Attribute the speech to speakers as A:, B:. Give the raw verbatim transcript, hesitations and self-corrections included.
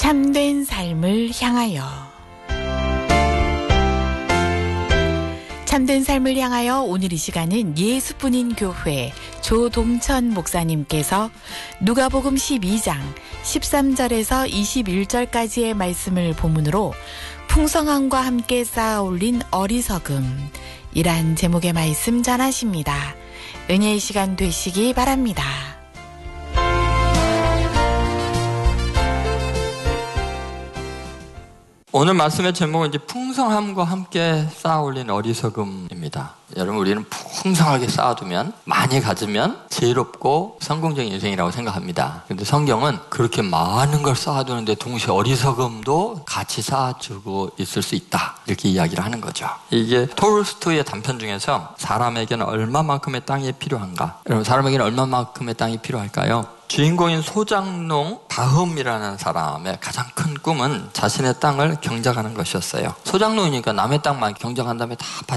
A: 참된 삶을 향하여. 참된 삶을 향하여 오늘 이 시간은 예수뿐인 교회 조동천 목사님께서 누가복음 십이 장 십삼 절에서 이십일 절까지의 말씀을 본문으로 풍성함과 함께 쌓아 올린 어리석음 이란 제목의 말씀 전하십니다. 은혜의 시간 되시기 바랍니다.
B: 오늘 말씀의 제목은 이제 풍성함과 함께 쌓아올린 어리석음입니다. 여러분, 우리는 풍성하게 쌓아두면, 많이 가지면 지혜롭고 성공적인 인생이라고 생각합니다. 근데 성경은 그렇게 많은 걸 쌓아두는데 동시에 어리석음도 같이 쌓아주고 있을 수 있다, 이렇게 이야기를 하는 거죠. 이게 톨스토이의 단편 중에서 사람에게는 얼마만큼의 땅이 필요한가? 여러분, 사람에게는 얼마만큼의 땅이 필요할까요? 주인공인 소장농 바흠이라는 사람의 가장 큰 꿈은 자신의 땅을 경작하는 것이었어요. 소장농이니까 남의 땅만 경작한 다음에 다